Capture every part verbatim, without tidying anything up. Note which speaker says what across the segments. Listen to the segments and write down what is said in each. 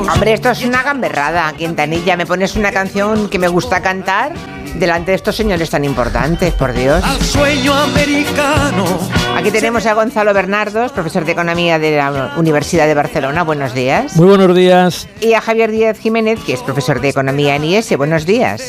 Speaker 1: Hombre, esto es una gamberrada, Quintanilla. Me pones una canción que me gusta cantar delante de estos señores tan importantes, por Dios.
Speaker 2: Al sueño americano.
Speaker 1: Aquí tenemos a Gonzalo Bernardos, profesor de Economía de la Universidad de Barcelona. Buenos días.
Speaker 3: Muy buenos días.
Speaker 1: Y a Javier Díaz Jiménez, que es profesor de Economía en I E S. Buenos días.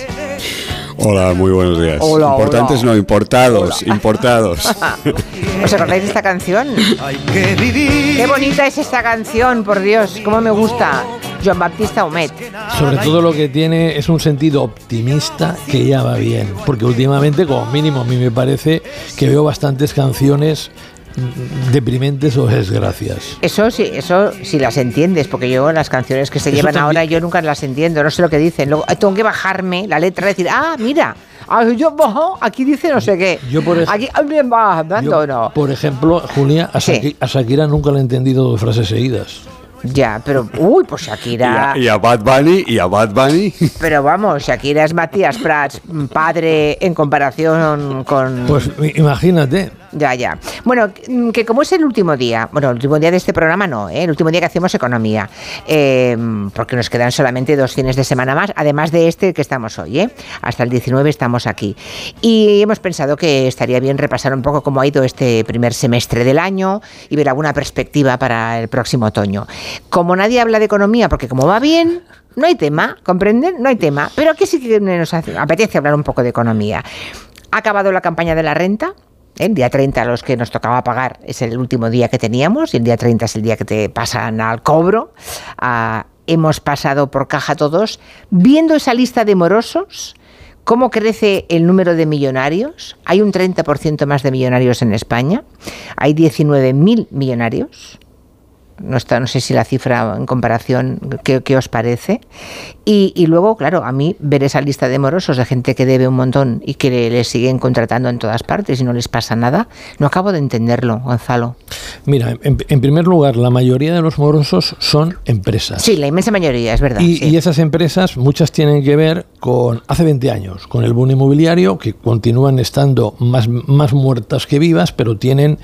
Speaker 4: Hola, muy buenos días.
Speaker 1: Hola,
Speaker 4: Importantes
Speaker 1: hola.
Speaker 4: no, importados,
Speaker 1: Hola.
Speaker 4: importados.
Speaker 1: ¿Os acordáis de esta canción?
Speaker 2: Hay que vivir.
Speaker 1: Qué bonita es esta canción, por Dios, cómo me gusta. Joan Baptista Humet.
Speaker 3: Sobre todo lo que tiene es un sentido optimista que ya va bien, porque últimamente, como mínimo, a mí me parece que veo bastantes canciones deprimentes o desgracias.
Speaker 1: Eso sí, eso sí las entiendes, porque yo las canciones que se
Speaker 3: Eso
Speaker 1: llevan
Speaker 3: también.
Speaker 1: ahora yo nunca las entiendo, no sé lo que dicen. Luego tengo que bajarme la letra y decir, ah, mira, ah, yo bajo, aquí dice no sé qué.
Speaker 3: Yo por ej-
Speaker 1: aquí alguien va hablando,
Speaker 3: Yo,
Speaker 1: no.
Speaker 3: por ejemplo, Julia, a,
Speaker 1: Sí.
Speaker 3: Shaki- a Shakira nunca le he entendido dos frases seguidas.
Speaker 1: Ya, pero uy, pues
Speaker 4: Y
Speaker 1: Shakira.
Speaker 4: a, y a Bad Bunny, y a Bad Bunny.
Speaker 1: Pero vamos, Shakira es Matías Prats, padre en comparación con.
Speaker 3: Pues imagínate.
Speaker 1: Ya, ya. Bueno, que como es el último día, bueno, el último día de este programa no, ¿eh? El último día que hacemos economía, eh, porque nos quedan solamente dos fines de semana más, además de este que estamos hoy, ¿eh? Hasta el diecinueve estamos aquí. Y hemos pensado que estaría bien repasar un poco cómo ha ido este primer semestre del año y ver alguna perspectiva para el próximo otoño. Como nadie habla de economía, porque como va bien, no hay tema, ¿comprenden? No hay tema. Pero aquí sí que nos hace- apetece hablar un poco de economía. Ha acabado la campaña de la renta. El día treinta, los que nos tocaba pagar, es el último día que teníamos, y el día treinta es el día que te pasan al cobro. Ah, hemos pasado por caja todos. Viendo esa lista de morosos, ¿cómo crece el número de millonarios? Hay un treinta por ciento más de millonarios en España. Hay diecinueve mil millonarios. No está, no sé si la cifra en comparación, ¿qué, qué os parece? Y, y luego, claro, a mí ver esa lista de morosos de gente que debe un montón y que le, le siguen contratando en todas partes y no les pasa nada, no acabo de entenderlo, Gonzalo.
Speaker 3: Mira, en, en primer lugar, la mayoría de los morosos son empresas.
Speaker 1: Sí, la inmensa mayoría, es verdad.
Speaker 3: Y,
Speaker 1: sí.
Speaker 3: y esas empresas, muchas tienen que ver con hace veinte años, con el boom inmobiliario, que continúan estando más, más muertas que vivas, pero tienen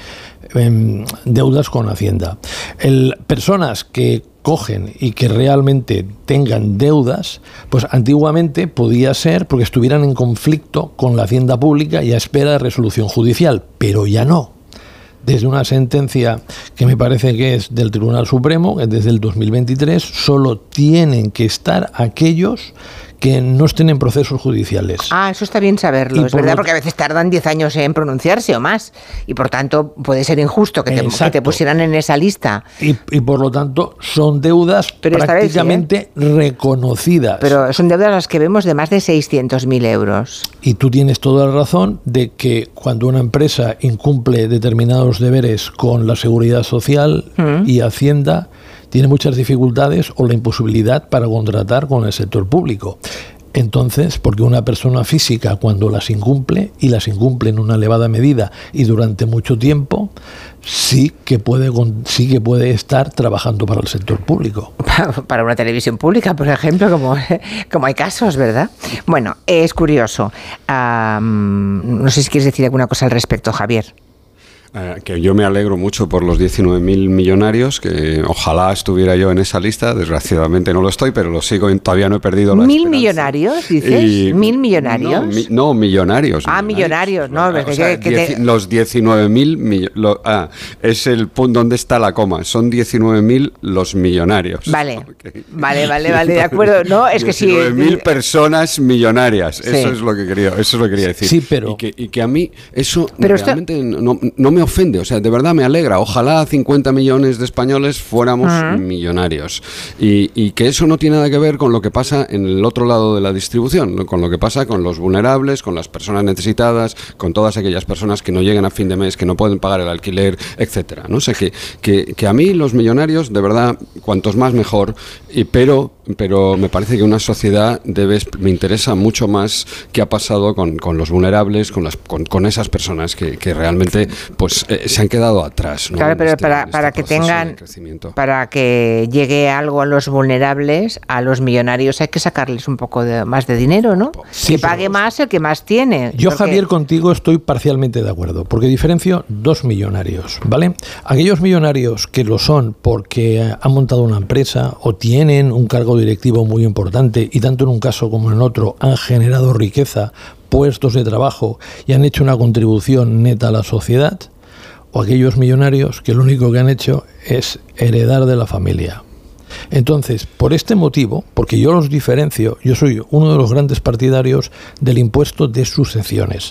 Speaker 3: eh, deudas con Hacienda. El, personas que cogen y que realmente tengan deudas, pues antiguamente podía ser porque estuvieran en conflicto con la Hacienda Pública y a espera de resolución judicial, pero ya no. Desde una sentencia que me parece que es del Tribunal Supremo, que desde el dos mil veintitrés, solo tienen que estar aquellos que no estén en procesos judiciales.
Speaker 1: Ah, eso está bien saberlo,
Speaker 3: Y
Speaker 1: es
Speaker 3: por
Speaker 1: verdad,
Speaker 3: lo-
Speaker 1: porque a veces tardan diez años en pronunciarse o más, y por tanto puede ser injusto que te, que
Speaker 3: Exacto.
Speaker 1: te pusieran en esa lista.
Speaker 3: Y, y por lo tanto son deudas
Speaker 1: Pero esta vez sí,
Speaker 3: prácticamente reconocidas.
Speaker 1: Pero son deudas las que vemos de más de seiscientos mil euros.
Speaker 3: Y tú tienes toda la razón de que cuando una empresa incumple determinados deberes con la seguridad social
Speaker 1: Mm.
Speaker 3: y Hacienda, tiene muchas dificultades o la imposibilidad para contratar con el sector público. Entonces, porque una persona física cuando las incumple, y las incumple en una elevada medida y durante mucho tiempo, sí que puede, con- sí que puede estar trabajando para el sector público.
Speaker 1: Para una televisión pública, por ejemplo, como, como hay casos, ¿verdad? Bueno, es curioso. Um, no sé si quieres decir alguna cosa al respecto, Javier.
Speaker 4: Eh, que yo me alegro mucho por los diecinueve mil millonarios, que ojalá estuviera yo en esa lista. Desgraciadamente no lo estoy, pero lo sigo y todavía no he perdido la
Speaker 1: ¿Mil
Speaker 4: esperanza.
Speaker 1: millonarios, dices?
Speaker 4: Y-
Speaker 1: ¿Mil millonarios?
Speaker 4: No, mi- no, millonarios.
Speaker 1: Ah, millonarios, no,
Speaker 4: O
Speaker 1: que-
Speaker 4: sea,
Speaker 1: que te-
Speaker 4: dieci- los diecinueve mil millones. Ah, es el punto donde está la coma. Son diecinueve mil los millonarios.
Speaker 1: Vale,
Speaker 4: Ok.
Speaker 1: vale, vale, vale, de acuerdo. No, es que sí.
Speaker 4: diecinueve mil personas millonarias.
Speaker 1: Sí.
Speaker 4: Eso es lo que quería, eso es lo que quería decir.
Speaker 3: Sí, pero-
Speaker 4: Y que, y que a mí eso
Speaker 1: Pero esto-
Speaker 4: realmente no, no me ofende. O sea, de verdad me alegra. Ojalá cincuenta millones de españoles fuéramos
Speaker 1: Ajá.
Speaker 4: millonarios. Y, y que eso no tiene nada que ver con lo que pasa en el otro lado de la distribución, ¿no? Con lo que pasa con los vulnerables, con las personas necesitadas, con todas aquellas personas que no llegan a fin de mes, que no pueden pagar el alquiler, etcétera. ¿No? O sea, que, que, que a mí los millonarios, de verdad, cuantos más mejor, y, pero pero me parece que una sociedad debe, me interesa mucho más qué ha pasado con, con los vulnerables, con las con, con esas personas que, que realmente pues eh, se han quedado atrás, ¿no?
Speaker 1: Claro, pero
Speaker 4: este,
Speaker 1: para,
Speaker 4: este
Speaker 1: para que tengan, para que llegue algo a los vulnerables, a los millonarios hay que sacarles un poco de, más de dinero, ¿no? Sí, que pague más el que más tiene.
Speaker 3: Yo,
Speaker 1: porque...
Speaker 3: Javier, contigo estoy parcialmente de acuerdo, porque diferencio dos millonarios, ¿vale? Aquellos millonarios que lo son porque han montado una empresa o tienen un cargo directivo muy importante y tanto en un caso como en otro han generado riqueza, puestos de trabajo y han hecho una contribución neta a la sociedad, o aquellos millonarios que lo único que han hecho es heredar de la familia. Entonces, por este motivo, porque yo los diferencio, yo soy uno de los grandes partidarios del impuesto de sucesiones.